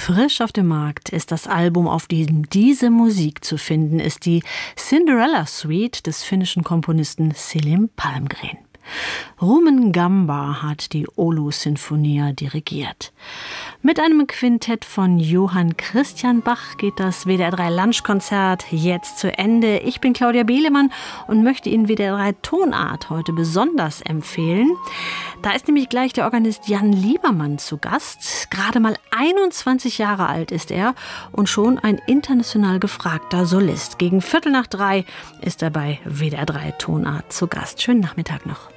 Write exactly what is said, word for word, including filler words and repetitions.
Frisch auf dem Markt ist das Album, auf dem diese Musik zu finden ist, die Cinderella Suite des finnischen Komponisten Selim Palmgren. Rumen Gamba hat die Oulu-Sinfonia dirigiert. Mit einem Quintett von Johann Christian Bach geht das W D R drei Lunchkonzert jetzt zu Ende. Ich bin Claudia Behlemann und möchte Ihnen W D R drei Tonart heute besonders empfehlen. Da ist nämlich gleich der Organist Jan Liebermann zu Gast. Gerade mal einundzwanzig Jahre alt ist er und schon ein international gefragter Solist. Gegen Viertel nach drei ist er bei W D R drei Tonart zu Gast. Schönen Nachmittag noch.